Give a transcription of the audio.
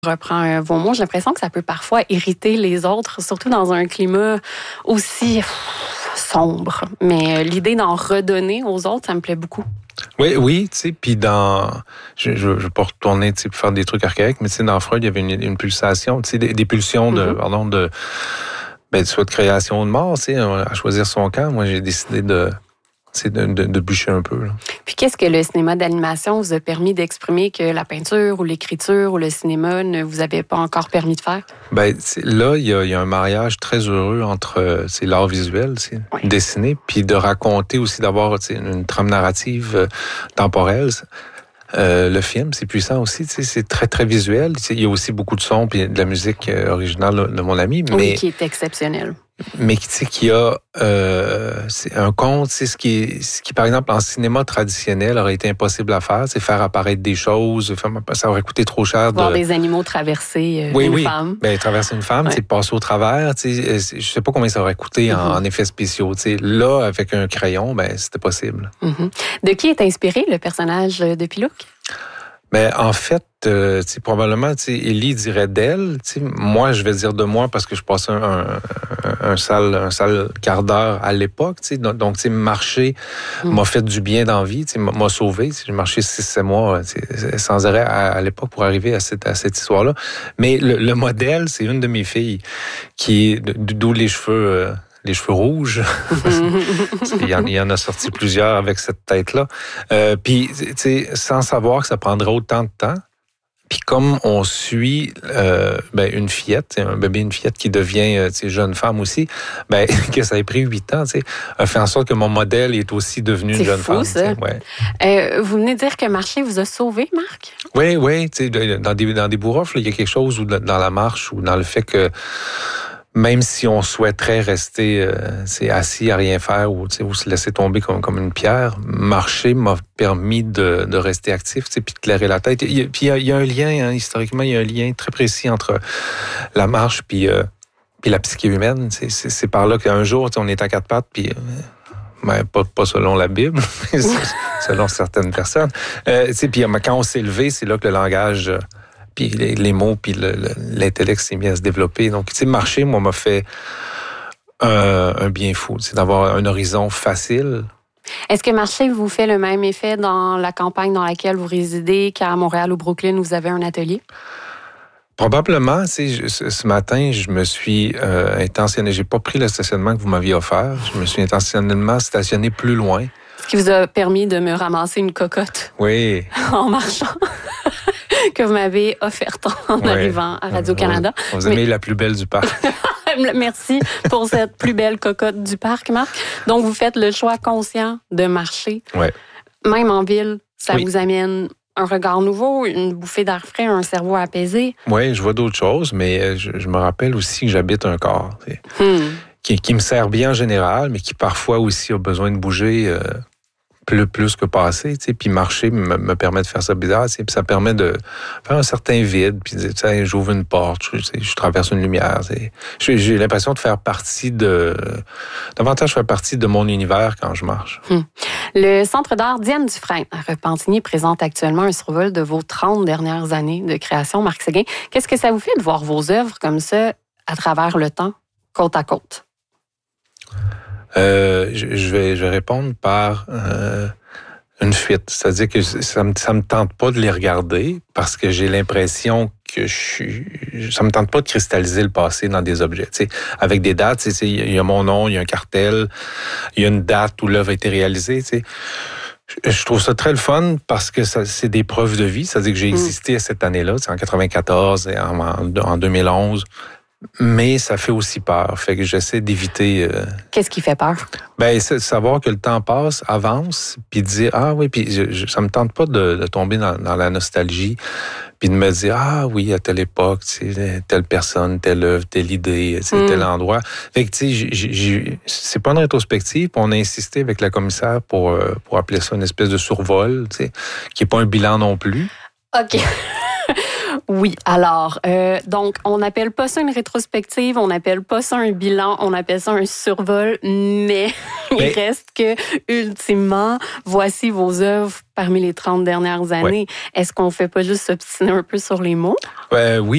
reprends vos mots, j'ai l'impression que ça peut parfois irriter les autres, surtout dans un climat aussi sombre. Mais l'idée d'en redonner aux autres, ça me plaît beaucoup. Oui, tu sais, puis je veux pas retourner, tu sais, pour faire des trucs archaïques, mais tu sais, dans Freud, il y avait une pulsation, tu sais, des pulsions soit de création ou de mort, tu sais, à choisir son camp. Moi, j'ai décidé de bûcher un peu, là. Puis qu'est-ce que le cinéma d'animation vous a permis d'exprimer que la peinture ou l'écriture ou le cinéma ne vous avait pas encore permis de faire? Ben là, il y a un mariage très heureux entre l'art visuel, dessiner, puis de raconter aussi, d'avoir une trame narrative temporelle. Le film, c'est puissant aussi, c'est très, très visuel. Il y a aussi beaucoup de sons puis de la musique originale de mon ami. Oui, qui est exceptionnel. Mais qui a c'est un conte, c'est ce qui, par exemple, en cinéma traditionnel, aurait été impossible à faire, c'est faire apparaître des choses, ça aurait coûté trop cher. Voir des animaux traverser une femme. Ben, traverser une femme, passer au travers, je sais pas combien ça aurait coûté en effets spéciaux. Là, avec un crayon, ben c'était possible. De qui est inspiré le personnage de Pilouc? Mais en fait, probablement, Élie dirait d'elle. Moi, je vais dire de moi parce que je passais un sale quart d'heure à l'époque. Donc, marcher m'a fait du bien dans la vie, m'a sauvé. J'ai marché 6-7 mois sans arrêt à l'époque pour arriver à cette histoire-là. Mais le modèle, c'est une de mes filles d'où les cheveux... les cheveux rouges. Il y en a sorti plusieurs avec cette tête-là. Puis, tu sais, sans savoir que ça prendrait autant de temps. Puis comme on suit une fillette, un bébé, une fillette qui devient jeune femme aussi, que ça ait pris 8 ans, a fait en sorte que mon modèle est aussi devenu une jeune femme. C'est fou, ça. Vous venez de dire que marcher vous a sauvé, Marc? Oui. Dans des bourrofs, il y a quelque chose dans la marche ou dans le fait que même si on souhaiterait rester assis à rien faire ou se laisser tomber comme une pierre, marcher m'a permis de rester actif, puis de clairer la tête. Puis il y a un lien, historiquement, il y a un lien très précis entre la marche puis la psyché humaine. C'est par là qu'un jour, on est à 4 pattes, puis... pas selon la Bible, mais selon certaines personnes. Puis quand on s'est levé, c'est là que le langage... puis les mots, puis l'intellect s'est mis à se développer. Donc, marcher, moi, m'a fait un bien fou. C'est d'avoir un horizon facile. Est-ce que marcher vous fait le même effet dans la campagne dans laquelle vous résidez qu'à Montréal ou Brooklyn, où vous avez un atelier? Probablement. Ce matin, je me suis intentionné. J'ai pas pris le stationnement que vous m'aviez offert. Je me suis intentionnellement stationné plus loin. Ce qui vous a permis de me ramasser une cocotte. Oui. En marchant. Que vous m'avez offerte en arrivant à Radio-Canada. Vous aimez la plus belle du parc. Merci pour cette plus belle cocotte du parc, Marc. Donc, vous faites le choix conscient de marcher. Oui. Même en ville, ça vous amène un regard nouveau, une bouffée d'air frais, un cerveau apaisé. Oui, je vois d'autres choses, mais je me rappelle aussi que j'habite un corps qui me sert bien en général, mais qui parfois aussi a besoin de bouger... plus que passer, puis marcher me permet de faire ça bizarre, puis ça permet de faire un certain vide, puis j'ouvre une porte, je traverse une lumière. J'ai l'impression de faire partie davantage faire partie de mon univers quand je marche. Le Centre d'art Diane Dufresne à Repentigny présente actuellement un survol de vos 30 dernières années de création, Marc Séguin. Qu'est-ce que ça vous fait de voir vos œuvres comme ça à travers le temps, côte à côte? Je vais répondre par une fuite. C'est-à-dire que ça me tente pas de les regarder parce que j'ai l'impression que ça me tente pas de cristalliser le passé dans des objets. Avec des dates, il y a mon nom, il y a un cartel, il y a une date où l'œuvre a été réalisée. Je trouve ça très le fun parce que c'est des preuves de vie. C'est-à-dire que j'ai existé à cette année-là, en 94 et en 2011. Mais ça fait aussi peur. Fait que j'essaie d'éviter... Qu'est-ce qui fait peur? C'est de savoir que le temps passe, avance, puis de dire, ah oui, puis ça me tente pas de tomber dans la nostalgie, puis de me dire, ah oui, à telle époque, telle personne, telle œuvre, telle idée, tel endroit. Fait que, c'est pas une rétrospective, puis on a insisté avec la commissaire pour appeler ça une espèce de survol, qui est pas un bilan non plus. OK. Oui, alors, donc, on n'appelle pas ça une rétrospective, on n'appelle pas ça un bilan, on appelle ça un survol, mais il reste que, ultimement, voici vos œuvres parmi les 30 dernières années. Est-ce qu'on fait pas juste s'obstiner un peu sur les mots? Oui.